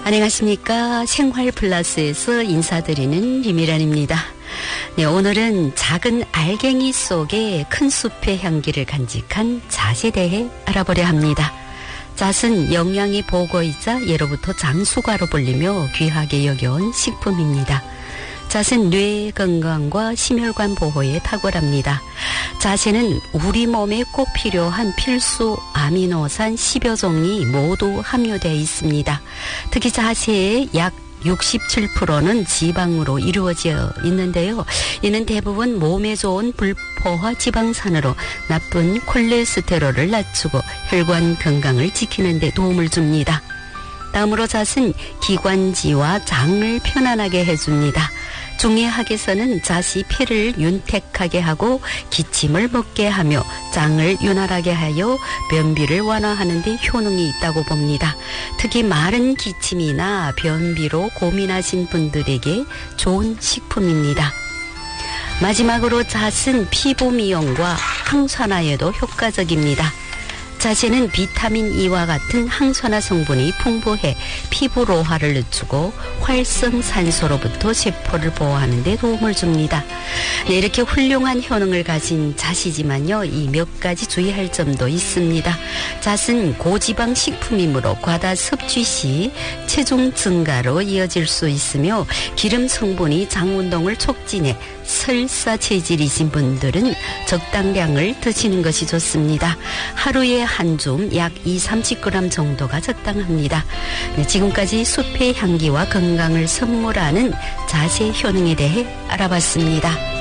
안녕하십니까. 생활 플러스에서 인사드리는 김미란입니다. 네, 오늘은 작은 알갱이 속에 큰 숲의 향기를 간직한 잣에 대해 알아보려 합니다. 잣은 영양이 보고이자 예로부터 장수가로 불리며 귀하게 여겨온 식품입니다. 잣은 뇌 건강과 심혈관 보호에 탁월합니다. 잣에는 우리 몸에 꼭 필요한 필수 아미노산 10여 종이 모두 함유되어 있습니다. 특히 잣의 약 67%는 지방으로 이루어져 있는데요. 이는 대부분 몸에 좋은 불포화 지방산으로 나쁜 콜레스테롤을 낮추고 혈관 건강을 지키는 데 도움을 줍니다. 다음으로 잣은 기관지와 장을 편안하게 해줍니다. 중의학에서는 잣이 폐를 윤택하게 하고 기침을 먹게 하며 장을 윤활하게 하여 변비를 완화하는 데 효능이 있다고 봅니다. 특히 마른 기침이나 변비로 고민하신 분들에게 좋은 식품입니다. 마지막으로 잣은 피부 미용과 항산화에도 효과적입니다. 잣에는 비타민 E와 같은 항산화 성분이 풍부해 피부 로화를 늦추고 활성산소로부터 세포를 보호하는 데 도움을 줍니다. 네, 이렇게 훌륭한 효능을 가진 잣이지만요, 이 몇 가지 주의할 점도 있습니다. 잣은 고지방 식품이므로 과다 섭취 시 체중 증가로 이어질 수 있으며 기름 성분이 장 운동을 촉진해 설사 체질이신 분들은 적당량을 드시는 것이 좋습니다. 하루에 한 줌 약 20-30g 정도가 적당합니다. 네, 지금까지 숲의 향기와 건강을 선물하는 잣의 효능에 대해 알아봤습니다.